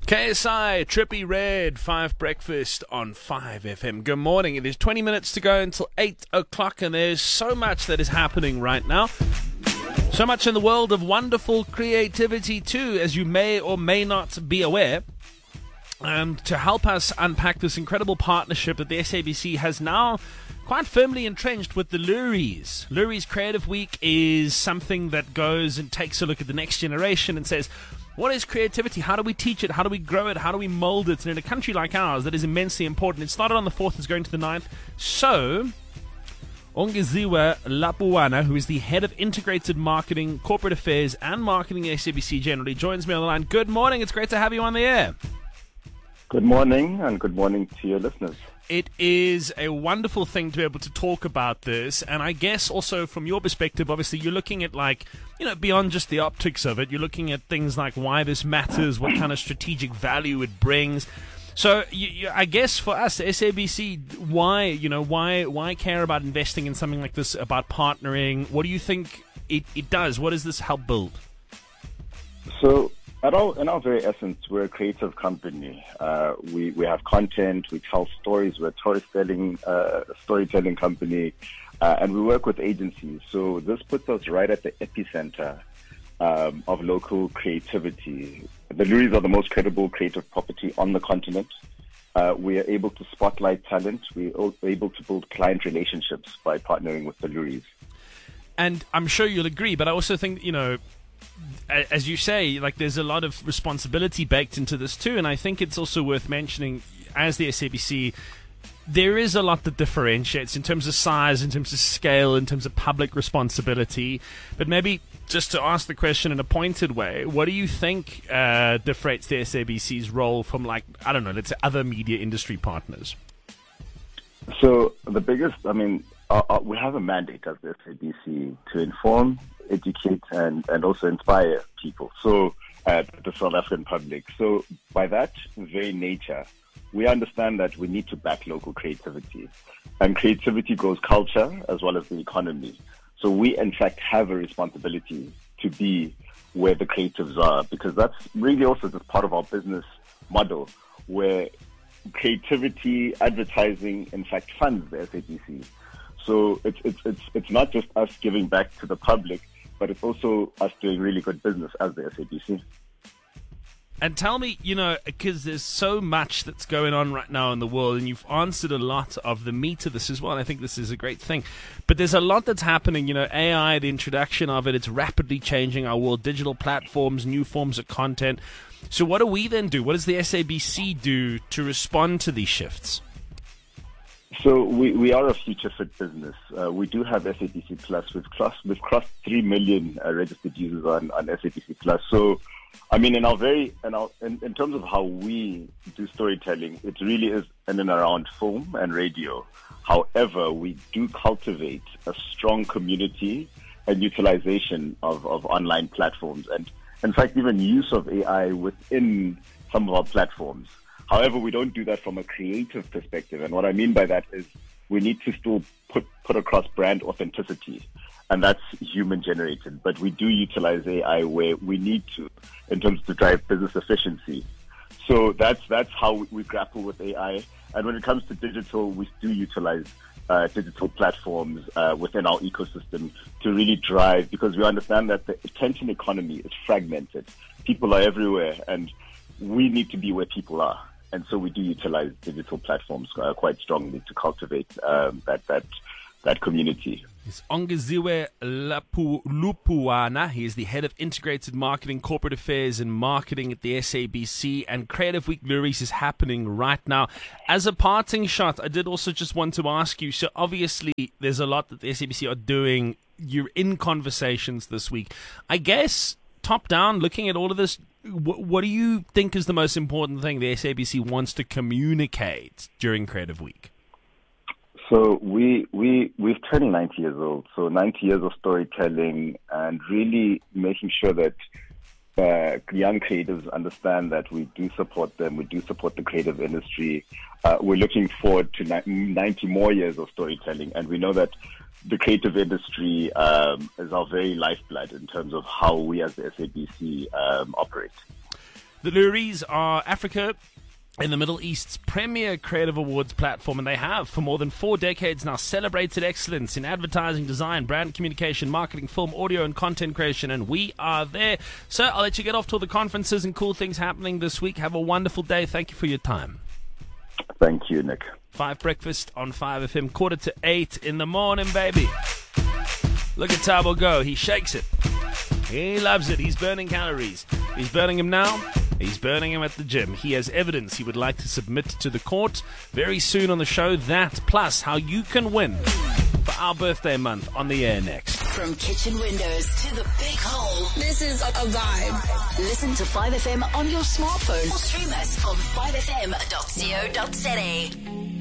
KSI, Trippy Red, 5 Breakfast on 5FM. Good morning. It is 20 minutes to go until 8 o'clock, and there's so much that is happening right now. So much in the world of wonderful creativity, too, as you may or may not be aware. And to help us unpack this incredible partnership that the SABC has now quite firmly entrenched with the Loeries. Loeries Creative Week is something that goes and takes a look at the next generation and says, what is creativity? How do we teach it? How do we grow it? How do we mold it? And in a country like ours, that is immensely important. It started on the 4th, it's going to the 9th. So, Ongeziwe Lapuana, who is the head of integrated marketing, corporate affairs, and marketing at SABC generally, joins me on the line. Good morning. It's great to have you on the air. Good morning, and good morning to your listeners. It is a wonderful thing to be able to talk about this, and I guess also from your perspective, obviously you're looking at beyond just the optics of it, you're looking at things like why this matters, what kind of strategic value it brings. So I guess for us, SABC, why care about investing in something like this, about partnering? What do you think it does? What does this help build? So, in our very essence, we're a creative company. We have content, we tell stories, we're a storytelling company, and we work with agencies. So this puts us right at the epicenter of local creativity. The Loeries are the most credible creative property on the continent. We are able to spotlight talent. We are able to build client relationships by partnering with the Loeries. And I'm sure you'll agree, but I also think, as you say, there's a lot of responsibility baked into this too, and I think it's also worth mentioning, as the SABC, there is a lot that differentiates in terms of size, in terms of scale, in terms of public responsibility. But maybe just to ask the question in a pointed way, what do you think differentiates the SABC's role from, let's say, other media industry partners? So the biggest, we have a mandate as the SABC to inform, educate, and also inspire people, so the South African public. So by that very nature, we understand that we need to back local creativity. And creativity grows culture as well as the economy. So we, in fact, have a responsibility to be where the creatives are, because that's really also just part of our business model, where creativity, advertising, in fact, funds the SABC. So it's not just us giving back to the public, but it's also us doing really good business as the SABC. And tell me, because there's so much that's going on right now in the world, and you've answered a lot of the meat of this as well, and I think this is a great thing. But there's a lot that's happening, AI, the introduction of it, it's rapidly changing our world, digital platforms, new forms of content. So what do we then do? What does the SABC do to respond to these shifts? So we are a future-fit business. We do have SABC Plus. We've crossed 3 million registered users on SABC Plus. So, in terms of how we do storytelling, it really is in and around film and radio. However, we do cultivate a strong community and utilization of online platforms, and in fact, even use of AI within some of our platforms. However, we don't do that from a creative perspective. And what I mean by that is we need to still put across brand authenticity, and that's human generated. But we do utilize AI where we need to, in terms to drive business efficiency. So that's how we grapple with AI. And when it comes to digital, we do utilize digital platforms within our ecosystem to really drive, because we understand that the attention economy is fragmented. People are everywhere, and we need to be where people are. And so we do utilize digital platforms quite strongly to cultivate that community. It's Ongeziwe Lapuana. He is the head of integrated marketing, corporate affairs, and marketing at the SABC. And Creative Week Loeries is happening right now. As a parting shot, I did also just want to ask you. So obviously, there's a lot that the SABC are doing. You're in conversations this week. I guess, top down, looking at all of this, what do you think is the most important thing the SABC wants to communicate during Creative Week? So we've turned 90 years old. So 90 years of storytelling, and really making sure that young creatives understand that we do support them. We do support the creative industry. We're looking forward to 90 more years of storytelling, and we know that the creative industry is our very lifeblood in terms of how we as the SABC operate. The Loeries are Africa in the Middle East's premier creative awards platform, and they have, for more than 4 decades now, celebrated excellence in advertising, design, brand communication, marketing, film, audio, and content creation, and we are there. So I'll let you get off to all the conferences and cool things happening this week. Have a wonderful day. Thank you for your time. Thank you, Nick. 5 Breakfast on 5FM, 7:45 in the morning, baby. Look at Thabo go. He shakes it. He loves it. He's burning calories. He's burning them now. He's burning him at the gym. He has evidence he would like to submit to the court very soon on the show. That plus how you can win for our birthday month on the air next. From kitchen windows to the big hole. This is a vibe. Listen to 5FM on your smartphone or stream us on 5fm.co.za.